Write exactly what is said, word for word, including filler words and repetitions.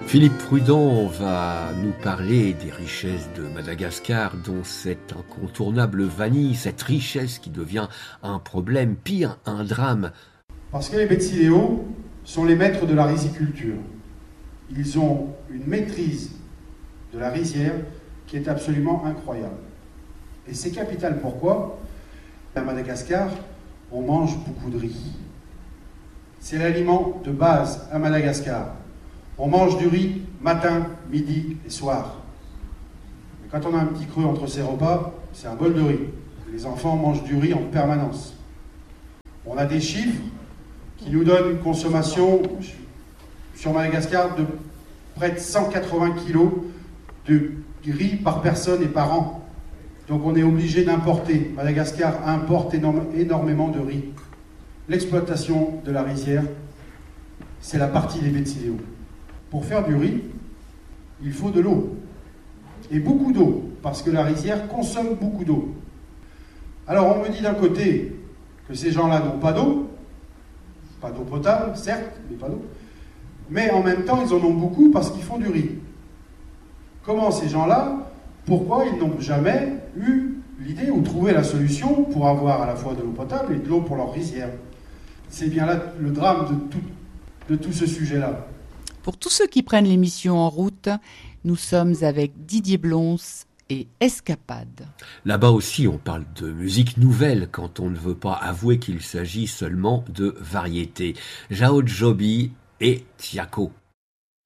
Philippe Prudent va nous parler des richesses de Madagascar, dont cette incontournable vanille, cette richesse qui devient un problème, pire, un drame. Parce que les Betsileo sont les maîtres de la riziculture. Ils ont une maîtrise de la rizière qui est absolument incroyable. Et c'est capital. Pourquoi ? À Madagascar, on mange beaucoup de riz. C'est l'aliment de base à Madagascar. On mange du riz matin, midi et soir. Et quand on a un petit creux entre ses repas, c'est un bol de riz. Les enfants mangent du riz en permanence. On a des chiffres qui nous donnent une consommation sur Madagascar de près de cent quatre-vingts kilos de riz par personne et par an. Donc on est obligé d'importer. Madagascar importe énorme, énormément de riz. L'exploitation de la rizière, c'est la partie des Betsileo. Pour faire du riz, il faut de l'eau. Et beaucoup d'eau, parce que la rizière consomme beaucoup d'eau. Alors on me dit d'un côté que ces gens-là n'ont pas d'eau, pas d'eau potable, certes, mais pas d'eau. Mais en même temps, ils en ont beaucoup parce qu'ils font du riz. Comment ces gens-là, pourquoi ils n'ont jamais eu l'idée ou trouvé la solution pour avoir à la fois de l'eau potable et de l'eau pour leur rizière ? C'est bien là le drame de tout, de tout ce sujet-là. Pour tous ceux qui prennent l'émission en route, nous sommes avec Didier Blons et Escapade. Là-bas aussi, on parle de musique nouvelle quand on ne veut pas avouer qu'il s'agit seulement de variété. Jao Joby et Tiako.